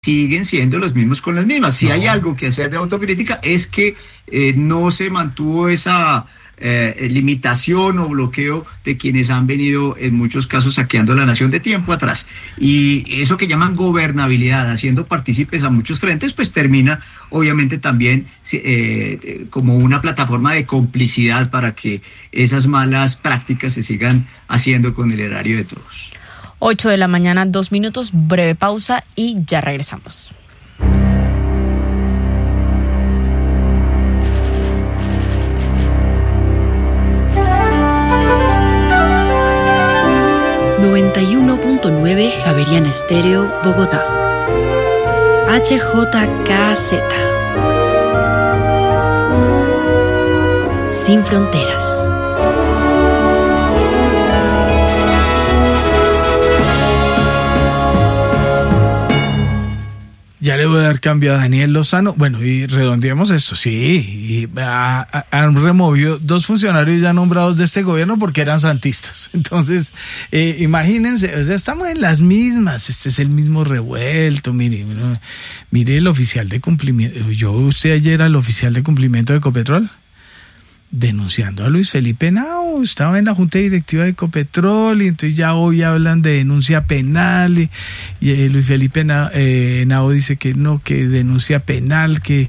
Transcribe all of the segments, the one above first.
siguen siendo los mismos con las mismas. Si hay algo que hacer de autocrítica es que no se mantuvo esa limitación o bloqueo de quienes han venido en muchos casos saqueando la nación de tiempo atrás. Y eso que llaman gobernabilidad, haciendo partícipes a muchos frentes, pues termina obviamente también como una plataforma de complicidad para que esas malas prácticas se sigan haciendo con el erario de todos. 8 a.m, 2 minutos, breve pausa y ya regresamos. ...91.9 Javeriana Estéreo, Bogotá. HJKZ. Sin fronteras. Ya le voy a dar cambio a Daniel Lozano. Bueno, y redondeemos esto. Sí, y han removido 2 funcionarios ya nombrados de este gobierno porque eran santistas. Entonces, imagínense, o sea, estamos en las mismas. Este es el mismo revuelto. Mire el oficial de cumplimiento. Usted ayer era el oficial de cumplimiento de Ecopetrol, denunciando a Luis Felipe Henao. Estaba en la junta directiva de Ecopetrol y entonces ya hoy hablan de denuncia penal y Luis Felipe Henao dice que no, que denuncia penal, que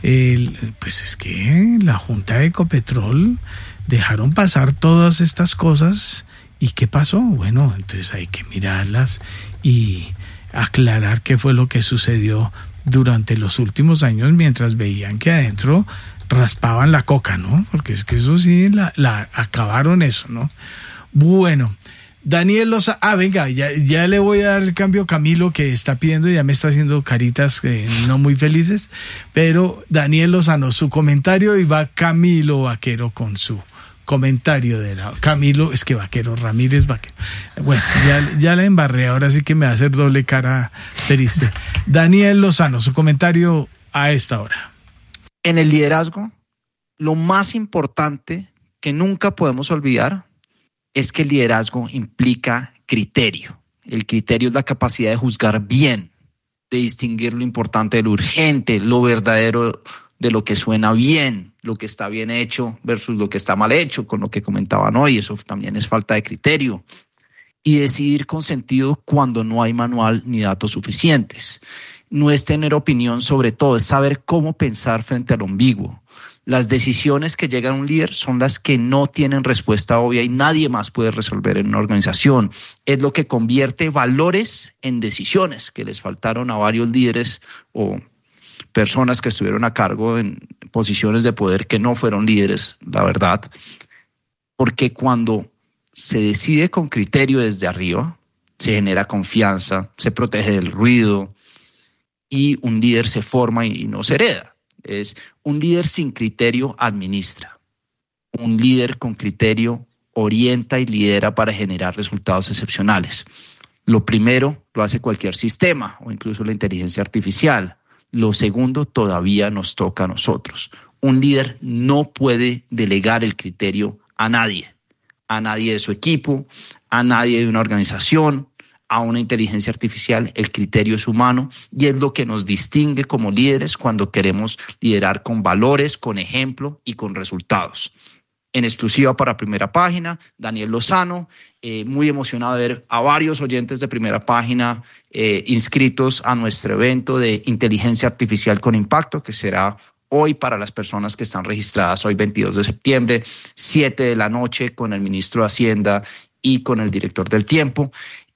pues es que la junta de Ecopetrol dejaron pasar todas estas cosas. ¿Y qué pasó? Bueno, entonces hay que mirarlas y aclarar qué fue lo que sucedió durante los últimos años mientras veían que adentro raspaban la coca, ¿no? Porque es que eso sí, la acabaron eso, ¿no? Bueno, Daniel Lozano, venga, ya le voy a dar el cambio a Camilo, que está pidiendo, ya me está haciendo caritas no muy felices, pero Daniel Lozano, su comentario, y va Camilo Vaquero con su comentario de Camilo, es que Vaquero, Ramírez Vaquero. Bueno, ya la embarré, ahora sí que me va a hacer doble cara triste. Daniel Lozano, su comentario a esta hora. En el liderazgo, lo más importante que nunca podemos olvidar es que el liderazgo implica criterio. El criterio es la capacidad de juzgar bien, de distinguir lo importante de lo urgente, lo verdadero de lo que suena bien, lo que está bien hecho versus lo que está mal hecho, con lo que comentaban hoy. Eso también es falta de criterio. Y decidir con sentido cuando no hay manual ni datos suficientes. No es tener opinión sobre todo, es saber cómo pensar frente al ambiguo. Las decisiones que llegan a un líder son las que no tienen respuesta obvia y nadie más puede resolver en una organización. Es lo que convierte valores en decisiones, que les faltaron a varios líderes o personas que estuvieron a cargo en posiciones de poder que no fueron líderes, la verdad. Porque cuando se decide con criterio desde arriba, se genera confianza, se protege del ruido, y un líder se forma y no se hereda. Es un líder sin criterio administra. Un líder con criterio orienta y lidera para generar resultados excepcionales. Lo primero lo hace cualquier sistema o incluso la inteligencia artificial. Lo segundo todavía nos toca a nosotros. Un líder no puede delegar el criterio a nadie de su equipo, a nadie de una organización, a una inteligencia artificial. El criterio es humano y es lo que nos distingue como líderes cuando queremos liderar con valores, con ejemplo y con resultados. En exclusiva para Primera Página, Daniel Lozano, muy emocionado de ver a varios oyentes de Primera Página inscritos a nuestro evento de inteligencia artificial con impacto, que será hoy para las personas que están registradas, hoy 22 de septiembre, 7 p.m, con el ministro de Hacienda y con el director del Tiempo.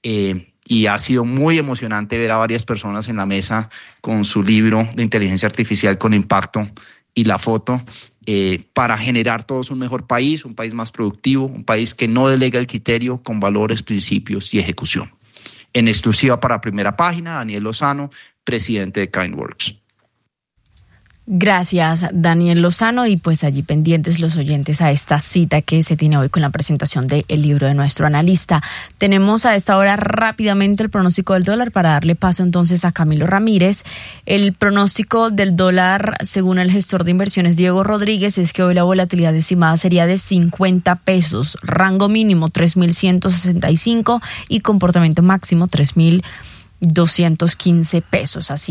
Y ha sido muy emocionante ver a varias personas en la mesa con su libro de inteligencia artificial con impacto y la foto para generar todos un mejor país, un país más productivo, un país que no delega el criterio con valores, principios y ejecución. En exclusiva para Primera Página, Daniel Lozano, presidente de KindWorks. Gracias, Daniel Lozano, y pues allí pendientes los oyentes a esta cita que se tiene hoy con la presentación del libro de nuestro analista. Tenemos a esta hora rápidamente el pronóstico del dólar para darle paso entonces a Camilo Ramírez. El pronóstico del dólar, según el gestor de inversiones Diego Rodríguez, es que hoy la volatilidad estimada sería de 50 pesos, rango mínimo 3.165 y comportamiento máximo 3.000 215 pesos. Así